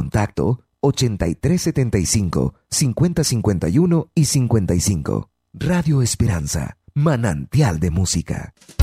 Contacto 8375 5051 y 55. Radio Esperanza, manantial de música.